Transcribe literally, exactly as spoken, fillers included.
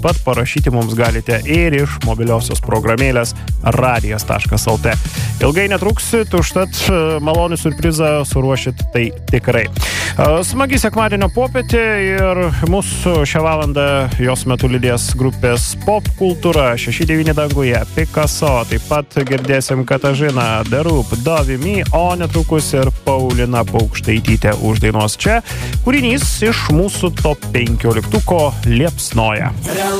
pat parašyti mums galite ir iš mobiliosios programėlės radijas taškas lt. Ilgai netruksit, užtat malonių surprizą suruošit tai tikrai. Smagi sekmadienio popietė ir mūsų šią valandą jos metu lydės grupės Pop Kultūra, šeši devyni danguje, Picasso, taip pat girdėsim Katažiną, The Roop, Dovey Me, o netrukus ir Paulina Paukštaitytė uždainuos čia. Kūrinys iš mūsų top penkioliktuko Liepsnoja.